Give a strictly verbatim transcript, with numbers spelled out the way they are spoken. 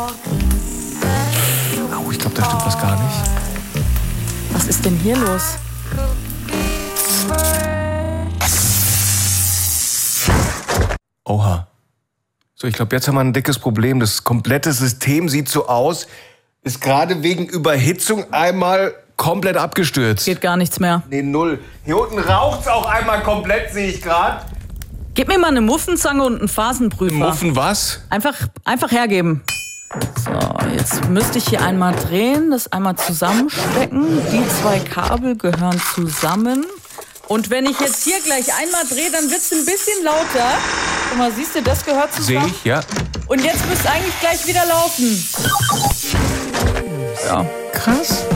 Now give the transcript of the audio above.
Oh, ich glaube, da stimmt was gar nicht. Was ist denn hier los? Oha. So, ich glaube, jetzt haben wir ein dickes Problem. Das komplette System sieht so aus, ist gerade wegen Überhitzung einmal komplett abgestürzt. Geht gar nichts mehr. Nee, null. Hier unten raucht's auch einmal komplett, sehe ich gerade. Gib mir mal eine Muffenzange und einen Phasenprüfer. Muffen was? Einfach, einfach hergeben. So, jetzt müsste ich hier einmal drehen, das einmal zusammenstecken. Die zwei Kabel gehören zusammen. Und wenn ich jetzt hier gleich einmal drehe, dann wird es ein bisschen lauter. Guck mal, siehst du, das gehört zusammen. Sehe ich, ja. Und jetzt müsste eigentlich gleich wieder laufen. Ja. Krass.